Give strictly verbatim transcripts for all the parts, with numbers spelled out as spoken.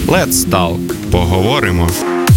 Let's Talk. Поговоримо.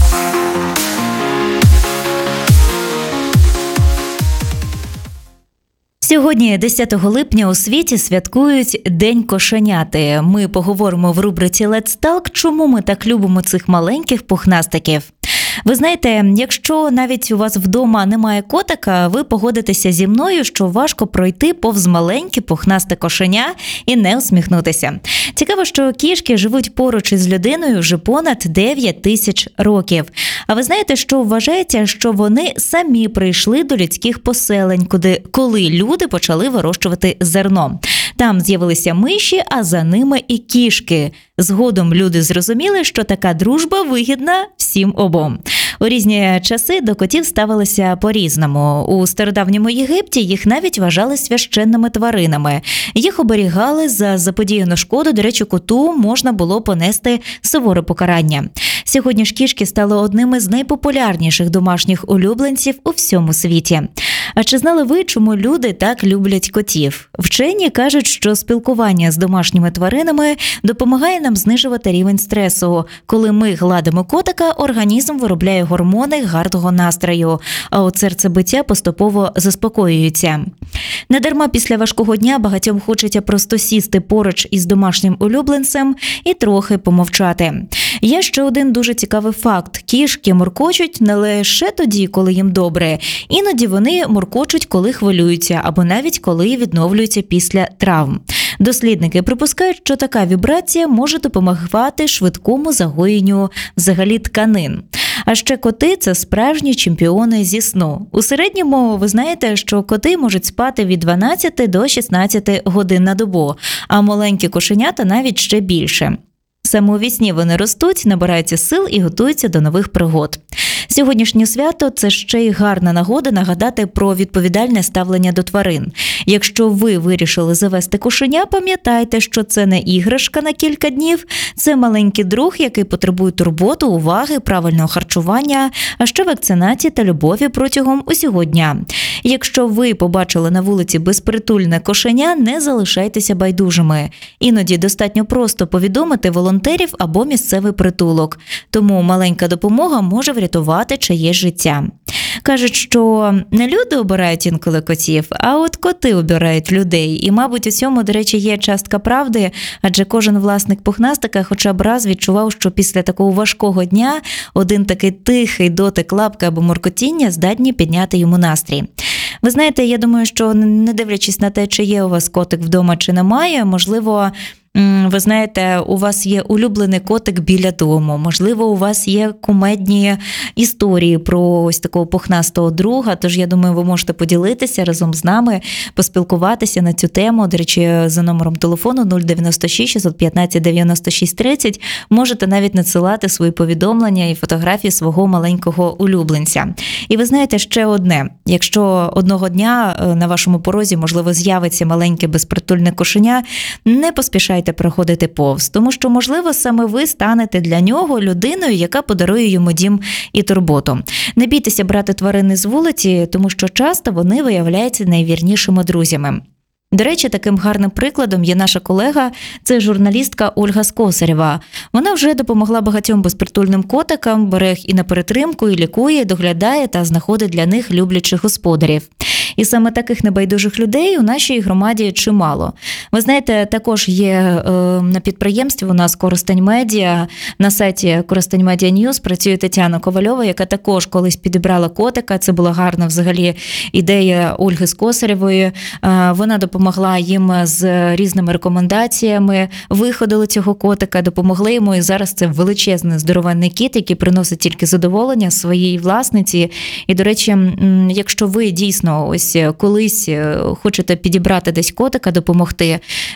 Сьогодні, десятого липня, у світі святкують День кошеняти. Ми поговоримо в рубриці Let's Talk, чому ми так любимо цих маленьких пухнастиків. Ви знаєте, якщо навіть у вас вдома немає котика, ви погодитеся зі мною, що важко пройти повз маленьке пухнасте кошеня і не усміхнутися. Цікаво, що кішки живуть поруч із людиною вже понад дев'ять тисяч років. А ви знаєте, що вважається, що вони самі прийшли до людських поселень, куди, коли люди почали вирощувати зерно. Там з'явилися миші, а за ними і кішки. Згодом люди зрозуміли, що така дружба вигідна всім обом. У різні часи до котів ставилися по-різному. У стародавньому Єгипті їх навіть вважали священними тваринами. Їх оберігали за заподіяну шкоду. До речі, коту можна було понести суворе покарання. Сьогодні ж кішки стали одним із найпопулярніших домашніх улюбленців у всьому світі. А чи знали ви, чому люди так люблять котів? Вчені кажуть, що спілкування з домашніми тваринами допомагає нам знижувати рівень стресу. Коли ми гладимо котика, організм виробляє гормони гарного настрою, а от серцебиття поступово заспокоюється. Недарма після важкого дня багатьом хочеться просто сісти поруч із домашнім улюбленцем і трохи помовчати. Є ще один дуже цікавий факт. Кішки муркочуть не лише тоді, коли їм добре. Іноді вони муркочуть, коли хвилюються, або навіть коли відновлюються після травм. Дослідники припускають, що така вібрація може допомагати швидкому загоєнню взагалі тканин. А ще коти – це справжні чемпіони зі сну. У середньому ви знаєте, що коти можуть спати від дванадцяти до шістнадцяти годин на добу, а маленькі кошенята навіть ще більше. Саме у вісні вони ростуть, набираються сил і готуються до нових пригод. Сьогоднішнє свято – це ще й гарна нагода нагадати про відповідальне ставлення до тварин. Якщо ви вирішили завести кошеня, пам'ятайте, що це не іграшка на кілька днів, це маленький друг, який потребує турботи, уваги, правильного харчування, а ще вакцинації та любові протягом усього дня. Якщо ви побачили на вулиці безпритульне кошеня, не залишайтеся байдужими. Іноді достатньо просто повідомити волонтерів або місцевий притулок. Тому маленька допомога може врятувати чиєсь життя. Кажуть, що не люди обирають інколи котів, а от коти обирають людей. І, мабуть, у цьому, до речі, є частка правди, адже кожен власник пухнастика хоча б раз відчував, що після такого важкого дня один такий тихий дотик лапки або муркотіння здатні підняти йому настрій. Ви знаєте, я думаю, що не дивлячись на те, чи є у вас котик вдома, чи немає, можливо, ви знаєте, у вас є улюблений котик біля дому, можливо, у вас є кумедні історії про ось такого пухнастого друга, тож я думаю, ви можете поділитися разом з нами, поспілкуватися на цю тему. До речі, за номером телефону нуль дев'яносто шість шістсот п'ятнадцять дев'яносто шість тридцять можете навіть надсилати свої повідомлення і фотографії свого маленького улюбленця. І ви знаєте, ще одне, якщо одного дня на вашому порозі, можливо, з'явиться маленьке безпритульне кошеня, не поспішайте проходити повз, тому що, можливо, саме ви станете для нього людиною, яка подарує йому дім і турботу. Не бійтеся брати тварини з вулиці, тому що часто вони виявляються найвірнішими друзями. До речі, таким гарним прикладом є наша колега, це журналістка Ольга Скосарєва. Вона вже допомогла багатьом безпритульним котикам, бере їх і на перетримку, і лікує, доглядає та знаходить для них люблячих господарів. І саме таких небайдужих людей у нашій громаді чимало. Ви знаєте, також є е, на підприємстві у нас Коростень Медіа, на сайті Коростень Медіа Ньюс працює Тетяна Ковальова, яка також колись підібрала котика. Це була гарна взагалі ідея Ольги Скосарєвої. Е, вона допомогла їм з різними рекомендаціями, виходили цього котика, допомогли йому, і зараз це величезний здоровенний кіт, який приносить тільки задоволення своїй власниці. І, до речі, якщо ви дійсно ось колись хочете підібрати десь котика, допомогти,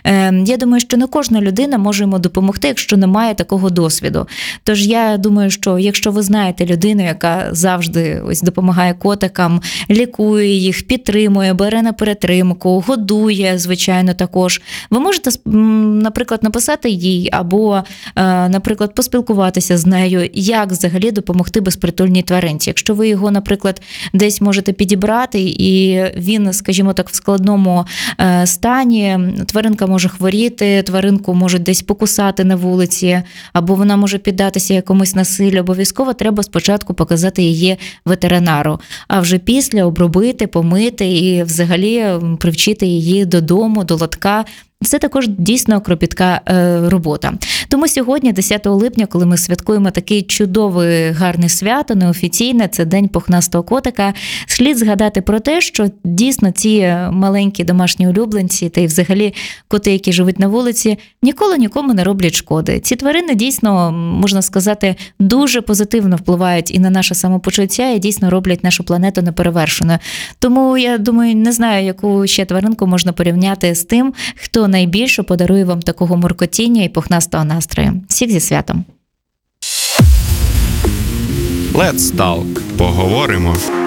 я думаю, що не кожна людина може йому допомогти, якщо немає такого досвіду. Тож я думаю, що якщо ви знаєте людину, яка завжди ось допомагає котикам, лікує їх, підтримує, бере на перетримку, годує, звичайно, також, ви можете, наприклад, написати їй або, наприклад, поспілкуватися з нею, як взагалі допомогти безпритульній тваринці. Якщо ви його, наприклад, десь можете підібрати і і він, скажімо так, в складному стані, тваринка може хворіти, тваринку можуть десь покусати на вулиці, або вона може піддатися якомусь насиллю, обов'язково треба спочатку показати її ветеринару, а вже після обробити, помити і взагалі привчити її додому, до лотка. Це також дійсно кропітка е, робота. Тому сьогодні, десятого липня, коли ми святкуємо такий чудовий, гарне свято, неофіційне, це День пухнастого котика, слід згадати про те, що дійсно ці маленькі домашні улюбленці та й взагалі коти, які живуть на вулиці, ніколи нікому не роблять шкоди. Ці тварини дійсно, можна сказати, дуже позитивно впливають і на наше самопочуття, і дійсно роблять нашу планету неперевершеною. Тому, я думаю, не знаю, яку ще тваринку можна порівняти з тим, хто найбільше подарує вам такого муркотіння і пухнастого настрою. Всіх зі святом! Let's Talk. Поговоримо.